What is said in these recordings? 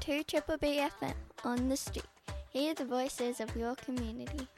to Triple B FM on the street. Hear the voices of your community.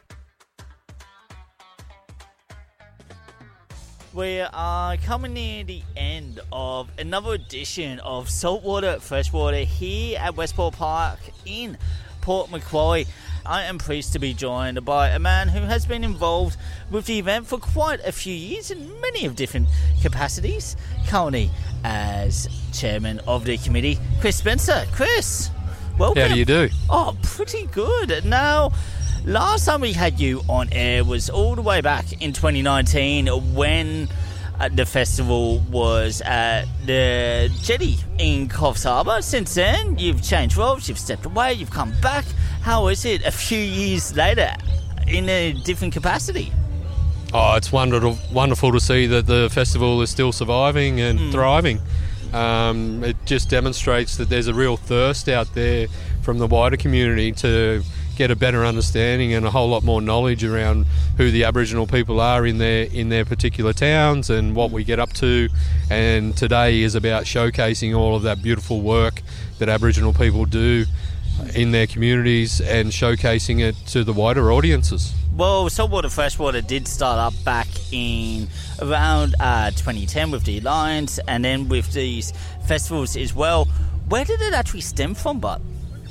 We are coming near the end of another edition of Saltwater Freshwater here at Westport Park in Port Macquarie. I am pleased to be joined by a man who has been involved with the event for quite a few years in many of different capacities. Currently as chairman of the committee, Chris Spencer. Chris, welcome. How do you do? Oh, pretty good. Now, last time we had you on air was all the way back in 2019 when the festival was at the jetty in Coffs Harbour. Since then, you've changed roles, you've stepped away, you've come back. How is it a few years later in a different capacity? Oh, it's wonderful to see that the festival is still surviving and thriving. It just demonstrates that there's a real thirst out there from the wider community to get a better understanding and a whole lot more knowledge around who the Aboriginal people are in their particular towns and what we get up to. And today is about showcasing all of that beautiful work that Aboriginal people do in their communities and showcasing it to the wider audiences. Well, Saltwater Freshwater did start up back in around 2010 with the Alliance and then with these festivals as well. Where did it actually stem from, Bud?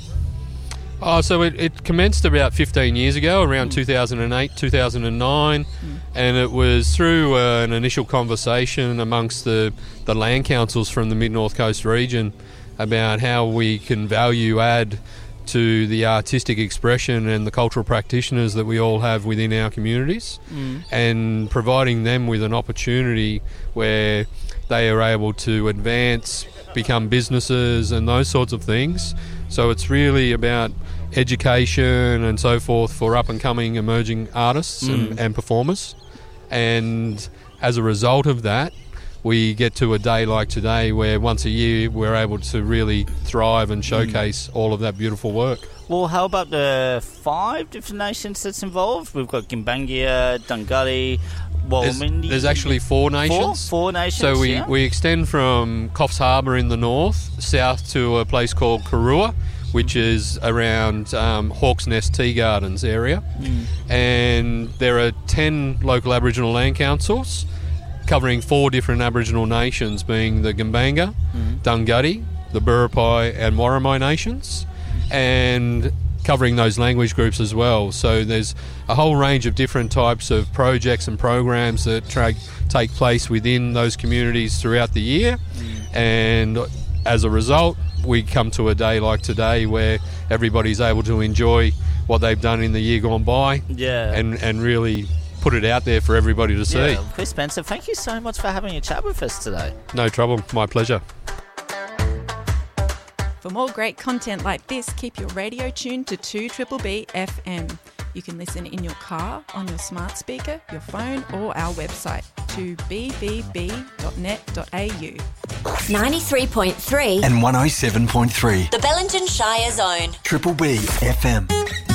Oh, so it commenced about 15 years ago, around 2008, 2009, and it was through an initial conversation amongst the land councils from the Mid-North Coast region about how we can value add to the artistic expression and the cultural practitioners that we all have within our communities, and providing them with an opportunity where they are able to advance, become businesses and those sorts of things. So it's really about education and so forth for up-and-coming emerging artists and performers. And as a result of that, we get to a day like today where once a year we're able to really thrive and showcase all of that beautiful work. Well, how about the 5 different nations that's involved? We've got Gimbangia, Dunghutti, Wallumbindi. There's actually 4 nations. Four nations, So we extend from Coffs Harbour in the north, south to a place called Karua, which is around Hawk's Nest Tea Gardens area. And there are 10 local Aboriginal land councils covering 4 different Aboriginal nations, being the Gimbanga, Dunghutti, the Buripai and Worimi nations, and covering those language groups as well. So there's a whole range of different types of projects and programs that take place within those communities throughout the year. And as a result, we come to a day like today where everybody's able to enjoy what they've done in the year gone by and really put it out there for everybody to see. Yeah. Chris Spencer, thank you so much for having a chat with us today. No trouble, my pleasure. For more great content like this, keep your radio tuned to 2BBB FM. You can listen in your car, on your smart speaker, your phone or our website, 2bbb.net.au. 93.3 and 107.3. The Bellingen Shire Zone. Triple B FM.